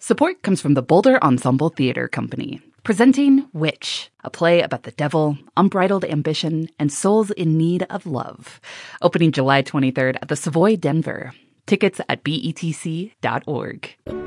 Support comes from the Boulder Ensemble Theater Company, presenting Witch, a play about the devil, unbridled ambition, and souls in need of love. Opening July 23rd at the Savoy Denver. Tickets at betc.org.